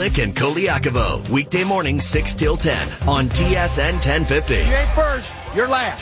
Korolnik and Koliakovo. Weekday morning 6 till 10 on TSN 1050. You ain't first, you're last.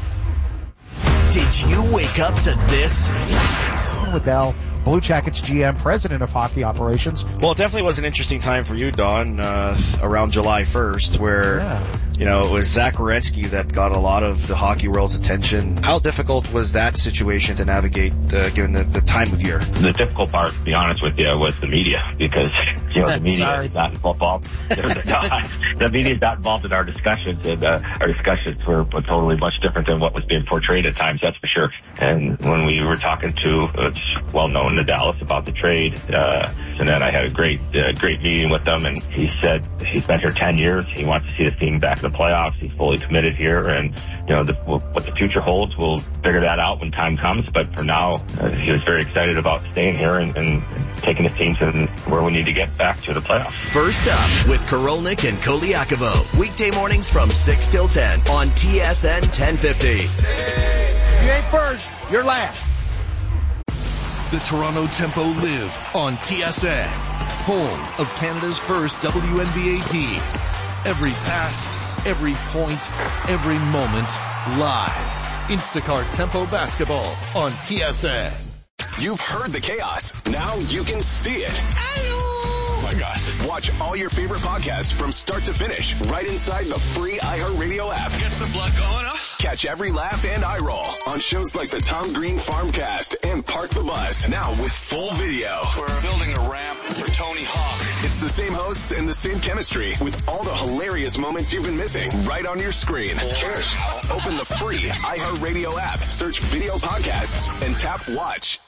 Did you wake up to this? Waddell, Blue Jackets GM, president of hockey operations. Well, it definitely was an interesting time for you, Don, around July 1st, where, it was Zach Werenski that got a lot of the hockey world's attention. How difficult was that situation to navigate, given the time of year? The difficult part, to be honest with you, was the media, because, the media is not involved. The media is not involved in our discussions, and our discussions were totally much different than what was being portrayed at times, that's for sure. And when we were talking to, it's well known to Dallas about the trade, and then I had a great meeting with them, and he said he's been here 10 years. He wants to see the team back in the playoffs. He's fully committed here, and what the future holds, we'll figure that out when time comes. But for now, he was very excited about staying here and taking his team to where we need to get back to the playoffs. First up with Korolnik and Koliakovo. Weekday mornings from 6 till 10 on TSN 1050. You ain't first, you're last. The Toronto Tempo live on TSN, home of Canada's first WNBA team. Every pass, every point, every moment, live. Instacart Tempo Basketball on TSN. You've heard the chaos. Now you can see it. Oh my gosh. Watch all your favorite podcasts from start to finish right inside the free iHeartRadio app. Gets the blood going, huh? Catch every laugh and eye roll on shows like the Tom Green Farmcast and Park the Bus. Now with full video. We're building a ramp for Tony Hawk. It's the same hosts and the same chemistry with all the hilarious moments you've been missing right on your screen. Cheers. Open the free iHeartRadio app, search video podcasts, and tap watch.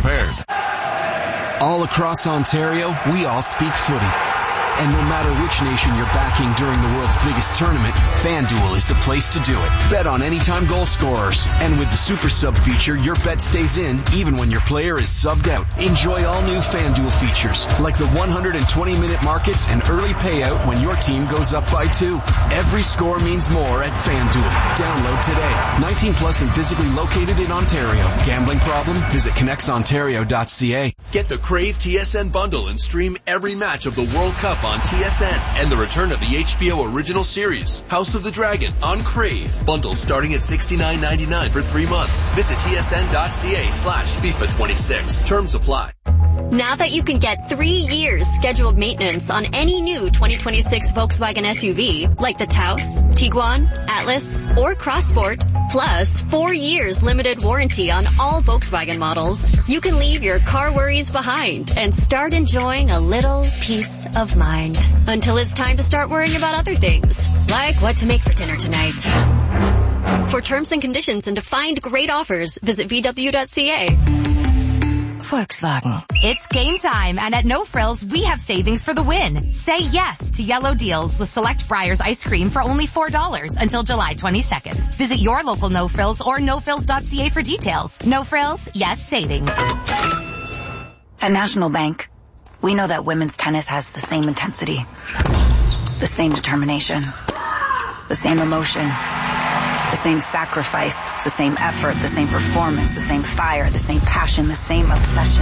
All across Ontario, we all speak footy. And no matter which nation you're backing during the world's biggest tournament, FanDuel is the place to do it. Bet on anytime goal scorers. And with the Super Sub feature, your bet stays in even when your player is subbed out. Enjoy all new FanDuel features, like the 120-minute markets and early payout when your team goes up by 2. Every score means more at FanDuel. Download today. 19 plus and physically located in Ontario. Gambling problem? Visit connectsontario.ca. Get the Crave TSN bundle and stream every match of the World Cup on TSN and the return of the HBO original series, House of the Dragon, on Crave. Bundle starting at $69.99 for 3 months. Visit tsn.ca/FIFA26. Terms apply. Now that you can get 3 years scheduled maintenance on any new 2026 Volkswagen SUV, like the Taos, Tiguan, Atlas, or Crossport, plus 4 years limited warranty on all Volkswagen models, you can leave your car worries behind and start enjoying a little peace of mind. Until it's time to start worrying about other things, like what to make for dinner tonight. For terms and conditions and to find great offers, visit VW.ca. Volkswagen. It's game time, and at No Frills, we have savings for the win. Say yes to yellow deals with select Breyers ice cream for only $4 until July 22nd. Visit your local No Frills or nofrills.ca for details. No Frills, yes savings. At National Bank, we know that women's tennis has the same intensity, the same determination, the same emotion, the same sacrifice, the same effort, the same performance, the same fire, the same passion, the same obsession.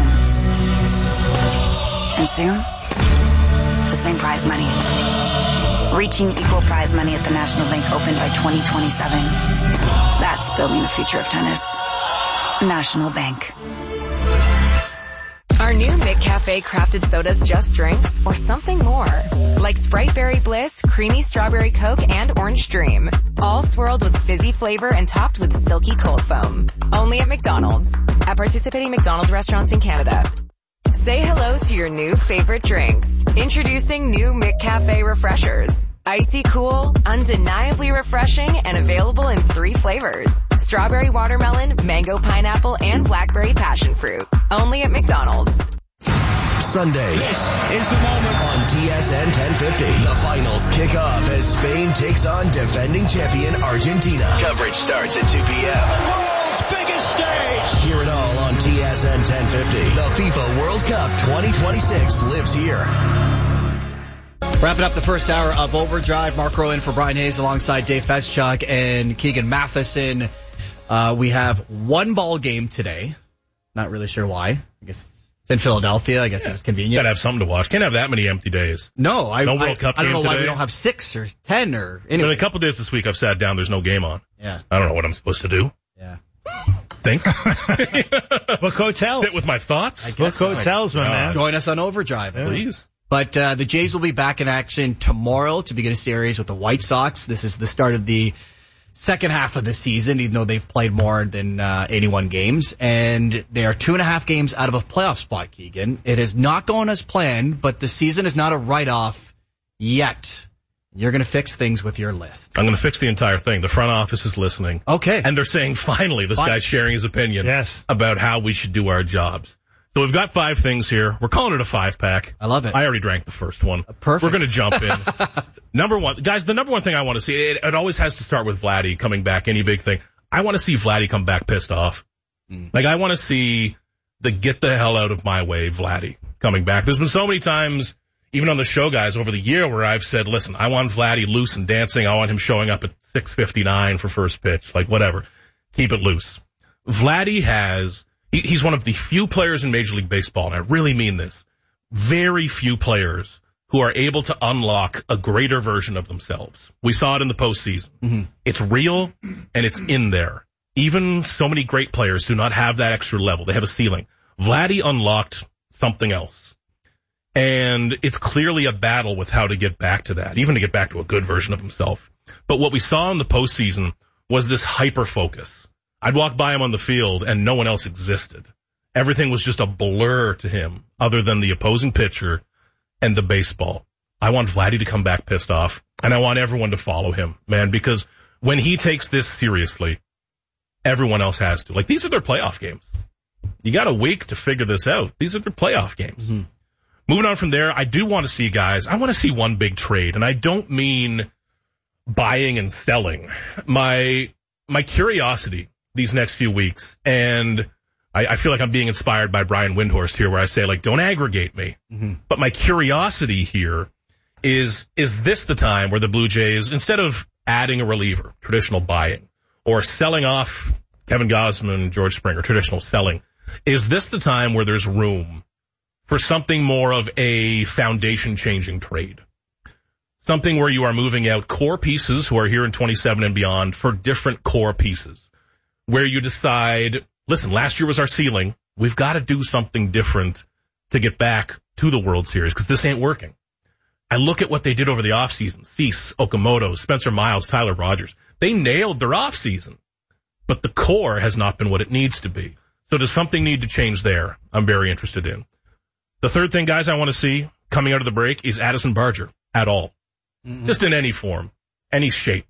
And soon, the same prize money. Reaching equal prize money at the National Bank Open by 2027. That's building the future of tennis. National Bank. Are new McCafe crafted sodas just drinks or something more? Like Sprite Berry Bliss, Creamy Strawberry Coke, and Orange Dream. All swirled with fizzy flavor and topped with silky cold foam. Only at McDonald's. At participating McDonald's restaurants in Canada. Say hello to your new favorite drinks. Introducing new McCafe Refreshers. Icy cool, undeniably refreshing, and available in 3 flavors. Strawberry watermelon, mango pineapple, and blackberry passion fruit. Only at McDonald's. Sunday. This is the moment on TSN 1050. The finals kick off as Spain takes on defending champion Argentina. Coverage starts at 2 p.m. The world's biggest stage. Hear it all on TSN 1050. The FIFA World Cup 2026 lives here. Wrapping up the first hour of Overdrive. Mark Rowan for Brian Hayes alongside Dave Feschuk and Keegan Matheson. We have one ball game today. Not really sure why. I guess It's in Philadelphia. I guess it was convenient. Gotta have something to watch. Can't have that many empty days. No, World Cup I don't know game why today. we don't have 6 or 10 or anyway. In a couple days this week, I've sat down. There's no game on. Yeah. I don't know what I'm supposed to do. Yeah. Think. Book hotels. Sit with my thoughts. Book hotels, my man. Join us on Overdrive, please. But the Jays will be back in action tomorrow to begin a series with the White Sox. This is the start of the second half of the season, even though they've played more than 81 games. And they are 2.5 games out of a playoff spot, Keegan. It is not going as planned, but the season is not a write-off yet. You're going to fix things with your list. I'm going to fix the entire thing. The front office is listening. Okay. And they're saying, finally, this guy's sharing his opinion about how we should do our jobs. So we've got 5 things here. We're calling it a 5-pack. I love it. I already drank the first one. Perfect. We're going to jump in. Number one, guys, the number one thing I want to see, it always has to start with Vladdy coming back, any big thing. I want to see Vladdy come back pissed off. Like, I want to see the get the hell out of my way Vladdy coming back. There's been so many times, even on the show, guys, over the year where I've said, listen, I want Vladdy loose and dancing. I want him showing up at 6:59 for first pitch. Like, whatever. Keep it loose. Vladdy he's one of the few players in Major League Baseball, and I really mean this, very few players who are able to unlock a greater version of themselves. We saw it in the postseason. Mm-hmm. It's real, and it's in there. Even so many great players do not have that extra level. They have a ceiling. Vladdy unlocked something else. And it's clearly a battle with how to get back to that, even to get back to a good version of himself. But what we saw in the postseason was this hyper-focus. I'd walk by him on the field, and no one else existed. Everything was just a blur to him, other than the opposing pitcher and the baseball. I want Vladdy to come back pissed off, and I want everyone to follow him, man, because when he takes this seriously, everyone else has to. Like, these are their playoff games. You got a week to figure this out. These are their playoff games. Mm-hmm. Moving on from there, I do want to see, guys, I want to see one big trade, and I don't mean buying and selling. My curiosity these next few weeks, and I feel like I'm being inspired by Brian Windhorst here, where I say, like, don't aggregate me. Mm-hmm. But my curiosity here is this the time where the Blue Jays, instead of adding a reliever, traditional buying, or selling off Kevin Gausman, George Springer, traditional selling, is this the time where there's room for something more of a foundation-changing trade? Something where you are moving out core pieces who are here in 27 and beyond for different core pieces, where you decide, listen, last year was our ceiling. We've got to do something different to get back to the World Series, because this ain't working. I look at what they did over the offseason. Cease, Okamoto, Spencer Miles, Tyler Rogers. They nailed their offseason, but the core has not been what it needs to be. So does something need to change there? I'm very interested in. The third thing, guys, I want to see coming out of the break is Addison Barger at all. Mm-hmm. Just in any form, any shape.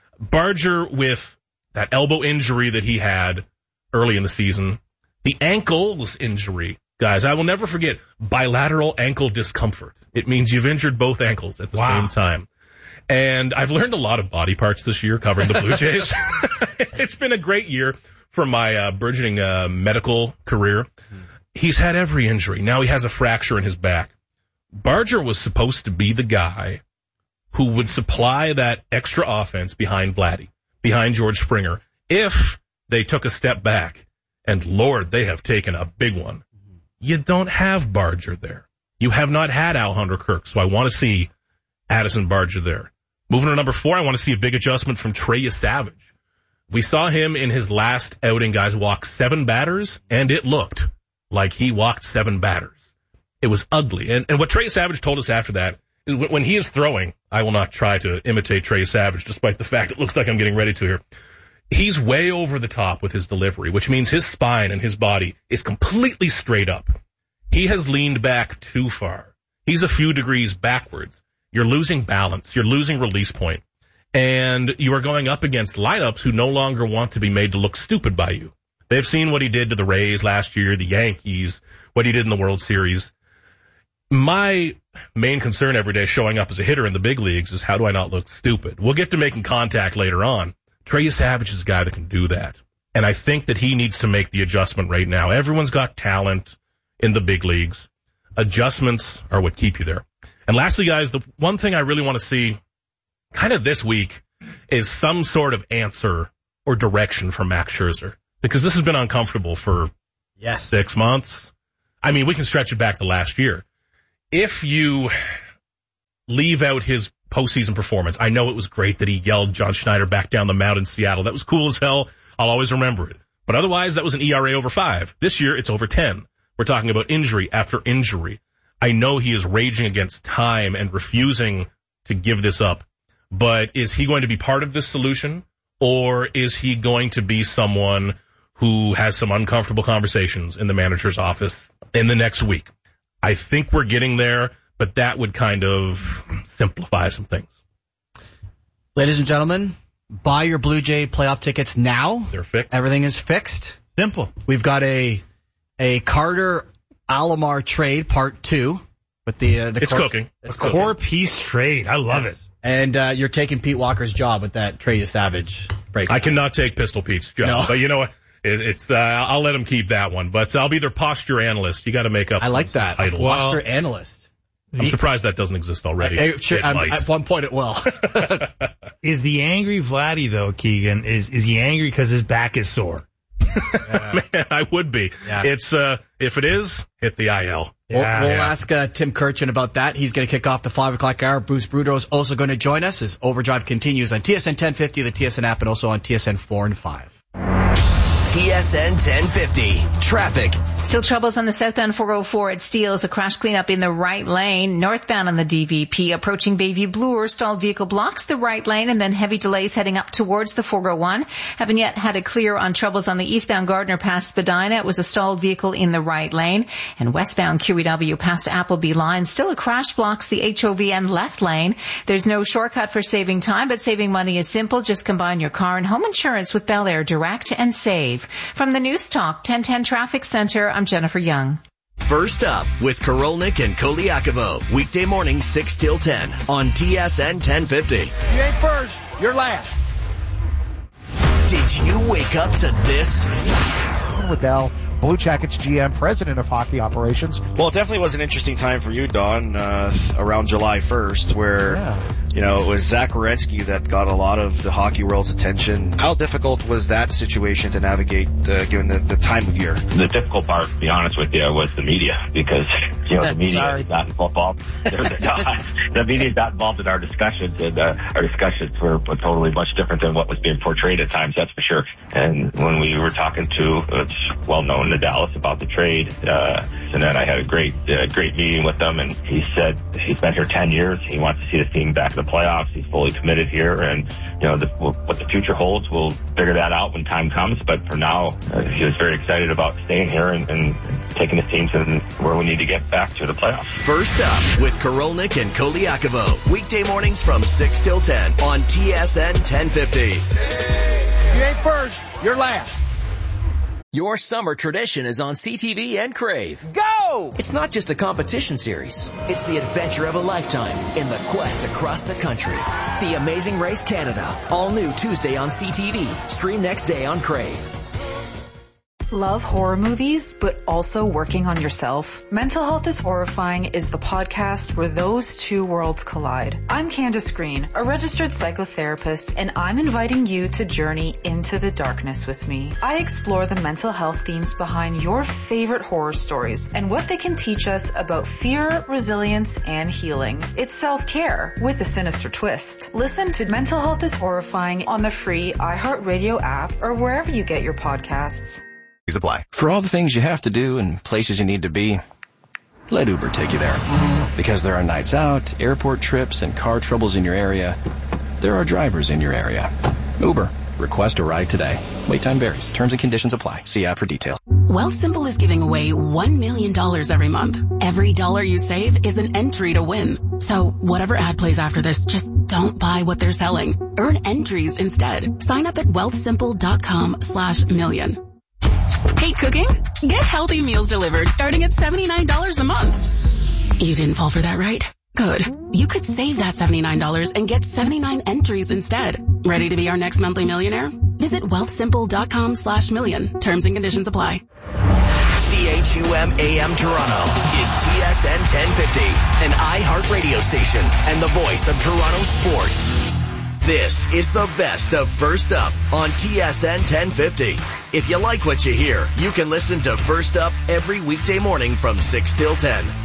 Barger with that elbow injury that he had early in the season, the ankles injury, guys, I will never forget bilateral ankle discomfort. It means you've injured both ankles at the same time. And I've learned a lot of body parts this year covering the Blue Jays. It's been a great year for my burgeoning medical career. He's had every injury. Now he has a fracture in his back. Barger was supposed to be the guy who would supply that extra offense behind Vladdy, behind George Springer, if they took a step back. And Lord, they have taken a big one. You don't have Barger there. You have not had Alejandro Kirk, so I want to see Addison Barger there. Moving to number 4, I want to see a big adjustment from Trey Savage. We saw him in his last outing, guys, walk 7 batters, and it looked like he walked 7 batters. It was ugly. And what Trey Savage told us after that is when he is throwing, I will not try to imitate Trey Savage, despite the fact it looks like I'm getting ready to here. He's way over the top with his delivery, which means his spine and his body is completely straight up. He has leaned back too far. He's a few degrees backwards. You're losing balance. You're losing release point. And you are going up against lineups who no longer want to be made to look stupid by you. They've seen what he did to the Rays last year, the Yankees, what he did in the World Series. My main concern every day showing up as a hitter in the big leagues is, how do I not look stupid? We'll get to making contact later on. Trey Savage is a guy that can do that. And I think that he needs to make the adjustment right now. Everyone's got talent in the big leagues. Adjustments are what keep you there. And lastly, guys, the one thing I really want to see kind of this week is some sort of answer or direction from Max Scherzer, because this has been uncomfortable for 6 months. I mean, we can stretch it back to last year. If you leave out his postseason performance, I know it was great that he yelled John Schneider back down the mound in Seattle. That was cool as hell. I'll always remember it. But otherwise, that was an ERA over 5. This year, it's over 10. We're talking about injury after injury. I know he is raging against time and refusing to give this up. But is he going to be part of this solution, or is he going to be someone who has some uncomfortable conversations in the manager's office in the next week? I think we're getting there, but that would kind of simplify some things. Ladies and gentlemen, buy your Blue Jay playoff tickets now. They're fixed. Everything is fixed. Simple. We've got a Carter Alomar trade part 2 with the it's cooking. It's a core piece trade. I love it. And you're taking Pete Walker's job with that Trey Savage break. I cannot take Pistol Pete's job, no. But you know what? It's I'll let him keep that one. But I'll be their posture analyst. You got to make up. I like that. Titles. Posture analyst. I'm surprised that doesn't exist already. At one point it will. Is the angry Vladdy though, Keegan? Is he angry because his back is sore? Man, I would be. Yeah. It's if it is, hit the IL. We'll ask Tim Kirchin about that. He's going to kick off the 5 o'clock hour. Bruce Bruto is also going to join us as Overdrive continues on TSN 1050, the TSN app, and also on TSN 4 and 5. TSN 1050. Traffic. Still troubles on the southbound 404 at Steeles. A crash cleanup in the right lane. Northbound on the DVP approaching Bayview Bloor. Stalled vehicle blocks the right lane, and then heavy delays heading up towards the 401. Haven't yet had a clear on troubles on the eastbound Gardner past Spadina. It was a stalled vehicle in the right lane. And westbound QEW past Appleby line. Still a crash blocks the HOVN left lane. There's no shortcut for saving time, but saving money is simple. Just combine your car and home insurance with Bel Air Direct and save. From the News Talk 1010 Traffic Center, I'm Jennifer Young. First up with Korolnik and Koliakovo. Weekday morning 6 till 10 on TSN 1050. If you ain't first, you're last. Did you wake up to this? Waddell, Blue Jackets GM, president of hockey operations. Well, it definitely was an interesting time for you, Don, around July 1st, where, it was Zach Werenski that got a lot of the hockey world's attention. How difficult was that situation to navigate, given the time of year? The difficult part, to be honest with you, was the media, because, the media is not in football. The media is not involved in our discussions, and our discussions were totally much different than what was being portrayed at times, that's for sure. And when we were talking to, it's well known to Dallas about the trade, and then I had a great meeting with them, and he said he's been here 10 years. He wants to see the team back in the playoffs. He's fully committed here, and what the future holds, we'll figure that out when time comes. But for now, he was very excited about staying here and taking his team to where we need to get back to the playoffs. First up with Korolnik and Koliakovo. Weekday mornings from 6 till 10 on TSN 1050. If you ain't first, you're last. Your summer tradition is on CTV and Crave. Go! It's not just a competition series. It's the adventure of a lifetime in the quest across the country. The Amazing Race Canada. All new Tuesday on CTV. Stream next day on Crave. Love horror movies, but also working on yourself? Mental Health is Horrifying is the podcast where those two worlds collide. I'm Candace Green, a registered psychotherapist, and I'm inviting you to journey into the darkness with me. I explore the mental health themes behind your favorite horror stories and what they can teach us about fear, resilience, and healing. It's self-care with a sinister twist. Listen to Mental Health is Horrifying on the free iHeartRadio app or wherever you get your podcasts. Apply. For all the things you have to do and places you need to be, let Uber take you there. Because there are nights out, airport trips, and car troubles in your area, there are drivers in your area. Uber. Request a ride today. Wait time varies. Terms and conditions apply. See app for details. Wealthsimple is giving away $1 million every month. Every dollar you save is an entry to win. So whatever ad plays after this, just don't buy what they're selling. Earn entries instead. Sign up at wealthsimple.com/million. Hate cooking? Get healthy meals delivered starting at $79 a month. You didn't fall for that, right? Good. You could save that $79 and get 79 entries instead. Ready to be our next monthly millionaire? Visit wealthsimple.com/million. Terms and conditions apply. CHUM AM Toronto is TSN 1050, an iHeart radio station and the voice of Toronto sports. This is the best of First Up on TSN 1050. If you like what you hear, you can listen to First Up every weekday morning from 6 till 10.